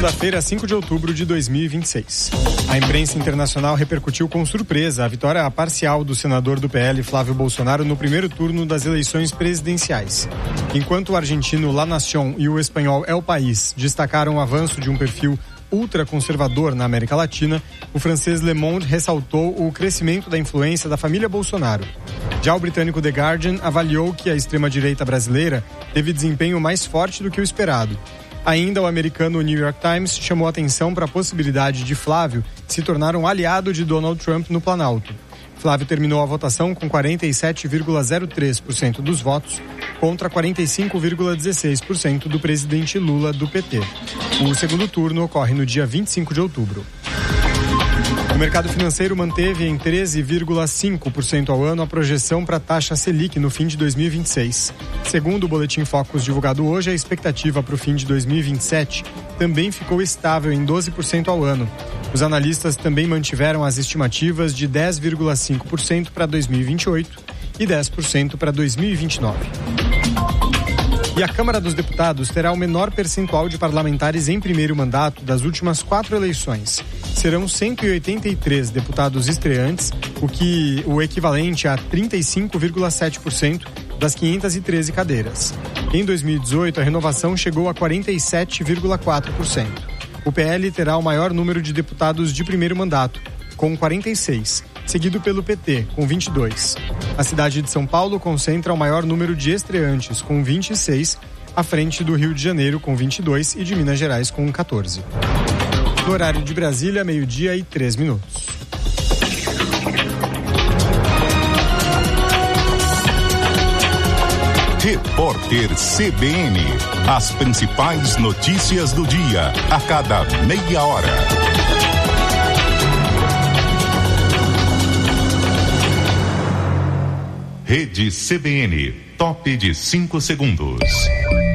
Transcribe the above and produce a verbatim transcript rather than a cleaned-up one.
Segunda-feira, cinco de outubro de dois mil e vinte e seis. A imprensa internacional repercutiu com surpresa a vitória parcial do senador do P L, Flávio Bolsonaro, no primeiro turno das eleições presidenciais. Enquanto o argentino La Nación e o espanhol El País destacaram o avanço de um perfil ultraconservador na América Latina, o francês Le Monde ressaltou o crescimento da influência da família Bolsonaro. Já o britânico The Guardian avaliou que a extrema-direita brasileira teve desempenho mais forte do que o esperado. Ainda o americano New York Times chamou atenção para a possibilidade de Flávio se tornar um aliado de Donald Trump no Planalto. Flávio terminou a votação com quarenta e sete vírgula zero três por cento dos votos contra quarenta e cinco vírgula dezesseis por cento do presidente Lula do P T. O segundo turno ocorre no dia vinte e cinco de outubro. O mercado financeiro manteve em treze vírgula cinco por cento ao ano a projeção para a taxa Selic no fim de dois mil e vinte e seis. Segundo o Boletim Focus divulgado hoje, a expectativa para o fim de dois mil e vinte e sete também ficou estável em doze por cento ao ano. Os analistas também mantiveram as estimativas de dez vírgula cinco por cento para dois mil e vinte e oito e dez por cento para dois mil e vinte e nove. E a Câmara dos Deputados terá o menor percentual de parlamentares em primeiro mandato das últimas quatro eleições. Serão cento e oitenta e três deputados estreantes, o que o equivalente a trinta e cinco vírgula sete por cento das quinhentas e treze cadeiras. Em dois mil e dezoito, a renovação chegou a quarenta e sete vírgula quatro por cento. O P L terá o maior número de deputados de primeiro mandato, com quarenta e seis, seguido pelo P T, com vinte e dois. A cidade de São Paulo concentra o maior número de estreantes, com vinte e seis, à frente do Rio de Janeiro, com vinte e dois, e de Minas Gerais, com quatorze. No horário de Brasília, meio-dia e três minutos. Repórter C B N. As principais notícias do dia, a cada meia hora. Rede C B N, top de cinco segundos.